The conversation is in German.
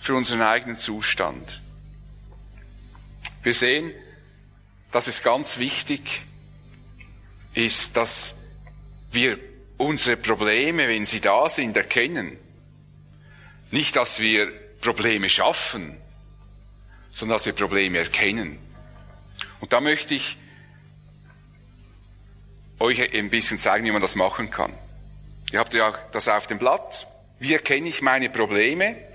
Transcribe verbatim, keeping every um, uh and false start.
für unseren eigenen Zustand. Wir sehen, dass es ganz wichtig ist, dass wir unsere Probleme, wenn sie da sind, erkennen. Nicht, dass wir Probleme schaffen, sondern dass wir Probleme erkennen. Und da möchte ich euch ein bisschen zeigen, wie man das machen kann. Ihr habt ja das auf dem Blatt. Wie erkenne ich meine Probleme?